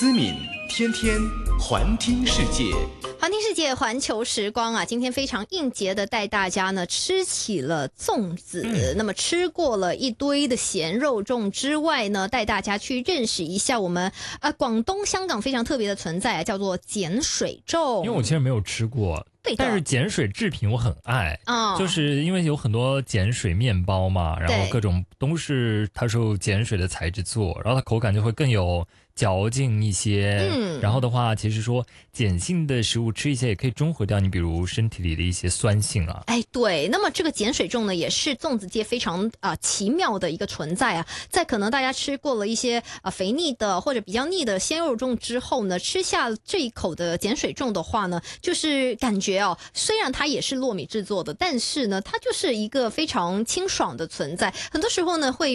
思敏，天天环听世界。 环听世界，环球时光啊！今天非常应节的带大家呢吃起了粽子。那么吃过了一堆的咸肉粽之外呢，带大家去认识一下我们广东、香港非常特别的存在叫做碱水粽。 因为我其实没有吃过。 对的， 但是碱水制品我很爱，就是因为有很多碱水面包嘛，然后各种都是它是用碱水的材质做，然后它口感就会更有嚼劲一些。然后的话，其实说碱性的食物吃一些也可以中和掉你比如身体里的一些酸性啊。 哎，对，那么这个碱水粽呢，也是粽子界非常奇妙的一个存在啊。在可能大家吃过了一些肥腻的或者比较腻的鲜肉粽之后呢，吃下这一口的碱水粽的话呢，就是感觉虽然它也是糯米制作的，但是呢，它就是一个非常清爽的存在。很多时候呢，会